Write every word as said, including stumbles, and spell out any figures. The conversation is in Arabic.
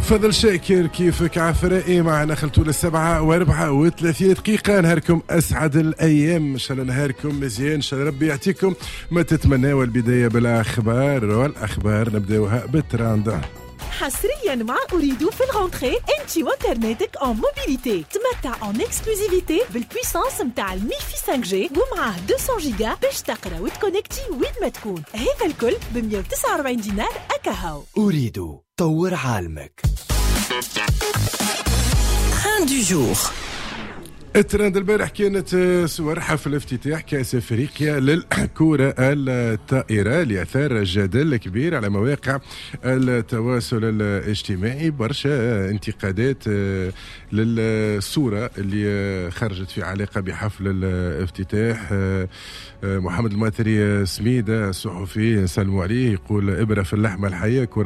فضل شاكر كيفك عفرائي معنا خلطوا للسبعة واربعة وثلاثين دقيقة. نهاركم أسعد الأيام، إن شاء الله نهاركم مزيان، إن شاء الله ربي يعطيكم ما تتمناه. والبداية بالأخبار، والأخبار نبداوها بالتراند. حصريا مع أريدو في الغونتري انتي وانترنتك en موبيليتي. تمتع en اكسكلوزيفيتي بالبويسانس متاع الميفي خمسة جي ومعاه مئتين جيجا باش تقرا وتكونكتي وين ما تكون. هذا الكل ب مئة وتسعة وأربعين دينار أكاهو. أريدو طور عالمك. ترند دو جور. الترند البارح كانت صور حفل افتتاح كأس افريقيا للكرة الطائرة اللي اثار جدل كبير على مواقع التواصل الاجتماعي. برشا انتقادات للصورة اللي خرجت في علاقة بحفل الافتتاح. محمد الماثري سميدة الصحفي نسلموا عليه، يقول إبرة في اللحمة الحية.